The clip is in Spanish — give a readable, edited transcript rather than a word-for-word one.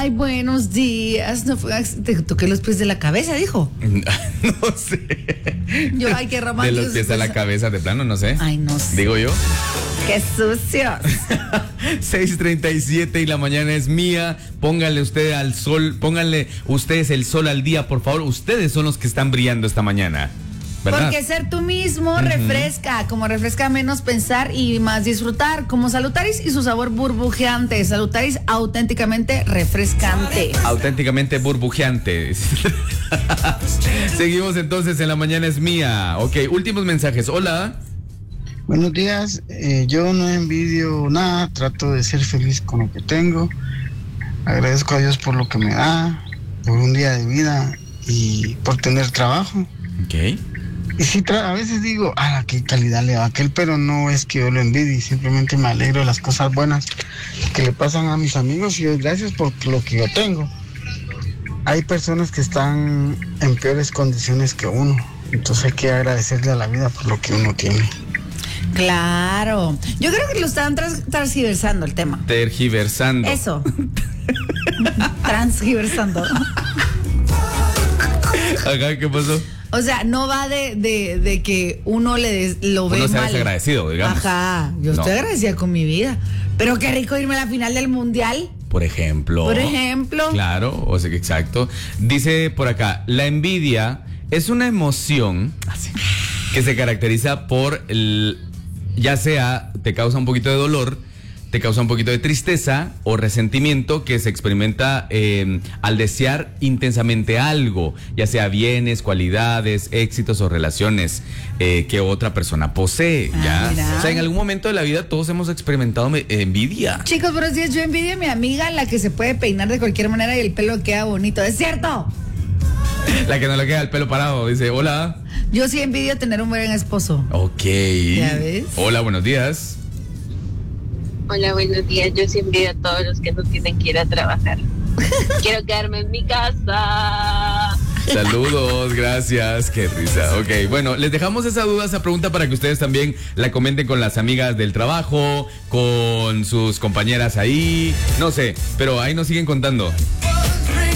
Ay, buenos días. No fue, te toqué los pies de la cabeza, dijo. No sé. Yo, ay, qué romántico. De los pies a la cabeza, de plano, no sé. Ay, no sé. Digo yo. Qué sucios. 6:37 y la mañana es mía. Pónganle usted al sol, pónganle ustedes el sol al día, por favor. Ustedes son los que están brillando esta mañana, ¿verdad? Porque ser tú mismo refresca, como refresca menos pensar y más disfrutar, como Salutaris y su sabor burbujeante. Salutaris auténticamente refrescante. Auténticamente burbujeante. Seguimos entonces en la mañana es mía. Ok, últimos mensajes. Hola. Buenos días, yo no envidio nada, trato de ser feliz con lo que tengo. Agradezco a Dios por lo que me da, por un día de vida y por tener trabajo. Ok. Y sí, a veces digo, qué calidad le da a aquel, pero no es que yo lo envidie, simplemente me alegro de las cosas buenas que le pasan a mis amigos y doy gracias por lo que yo tengo. Hay personas que están en peores condiciones que uno, entonces hay que agradecerle a la vida por lo que uno tiene. Claro. Yo creo que lo están transgiversando el tema. Tergiversando. Eso. Transgiversando. Ajá, ¿qué pasó? O sea, no va de que uno lo ve Uno sea mal. desagradecido, digamos. Ajá, yo estoy agradecida con mi vida. Pero qué rico irme a la final del mundial. Por ejemplo. Claro, o sea, exacto. Dice por acá, la envidia es una emoción que se caracteriza por ya sea te causa un poquito de dolor, te causa un poquito de tristeza o resentimiento que se experimenta al desear intensamente algo, ya sea bienes, cualidades, éxitos o relaciones que otra persona posee. ¿Ya? Mira. O sea, en algún momento de la vida todos hemos experimentado envidia. Chicos, buenos días. Yo envidio a mi amiga, la que se puede peinar de cualquier manera y el pelo queda bonito. ¿Es cierto? La que no le queda el pelo parado. Dice, hola. Yo sí envidio tener un buen esposo. Ok. ¿Ya ves? Hola, buenos días. Hola, buenos días. Yo sí envidio a todos los que no tienen que ir a trabajar. Quiero quedarme en mi casa. Saludos, gracias, qué risa. Ok, bueno, les dejamos esa duda, esa pregunta para que ustedes también la comenten con las amigas del trabajo, con sus compañeras ahí, no sé, pero ahí nos siguen contando.